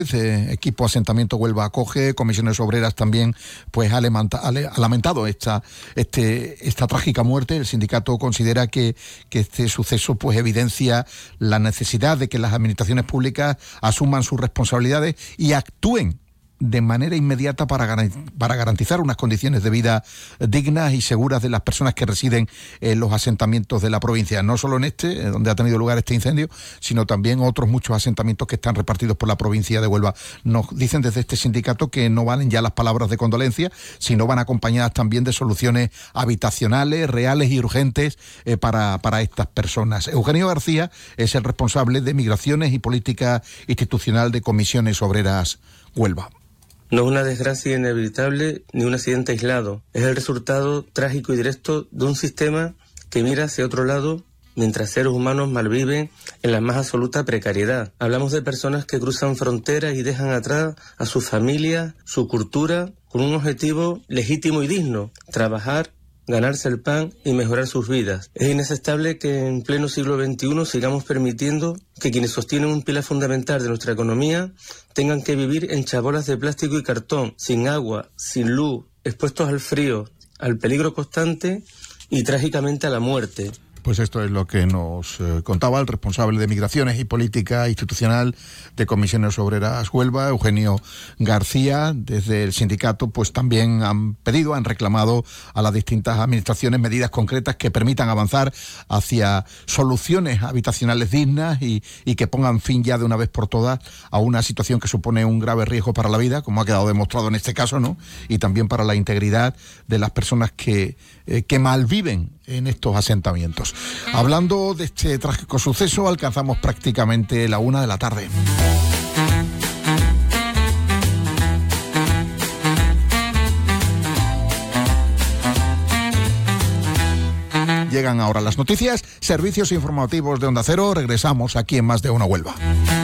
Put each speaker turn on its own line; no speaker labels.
Equipo Asentamiento Huelva acoge, Comisiones Obreras también pues ha lamentado esta trágica muerte. El sindicato considera que este suceso pues evidencia la necesidad de que las administraciones públicas asuman sus responsabilidades y actúen de manera inmediata para garantizar unas condiciones de vida dignas y seguras de las personas que residen en los asentamientos de la provincia, no solo en donde ha tenido lugar este incendio, sino también otros muchos asentamientos que están repartidos por la provincia de Huelva. Nos dicen desde este sindicato que no valen ya las palabras de condolencia, sino van acompañadas también de soluciones habitacionales, reales y urgentes para estas personas. Eugenio García es el responsable de Migraciones y Política Institucional de Comisiones Obreras Huelva.
No es una desgracia inevitable ni un accidente aislado. Es el resultado trágico y directo de un sistema que mira hacia otro lado mientras seres humanos malviven en la más absoluta precariedad. Hablamos de personas que cruzan fronteras y dejan atrás a su familia, su cultura, con un objetivo legítimo y digno: trabajar, ganarse el pan y mejorar sus vidas. Es inaceptable que en pleno siglo XXI sigamos permitiendo que quienes sostienen un pilar fundamental de nuestra economía tengan que vivir en chabolas de plástico y cartón, sin agua, sin luz, expuestos al frío, al peligro constante y trágicamente a la muerte.
Pues esto es lo que nos contaba el responsable de Migraciones y Política Institucional de Comisiones Obreras Huelva, Eugenio García. Desde el sindicato pues también han reclamado a las distintas administraciones medidas concretas que permitan avanzar hacia soluciones habitacionales dignas y que pongan fin ya de una vez por todas a una situación que supone un grave riesgo para la vida, como ha quedado demostrado en este caso, ¿no? Y también para la integridad de las personas que malviven en estos asentamientos. Hablando de este trágico suceso, alcanzamos prácticamente la 1 de la tarde. Llegan ahora las noticias, servicios informativos de Onda Cero. Regresamos aquí en Más de Uno Huelva.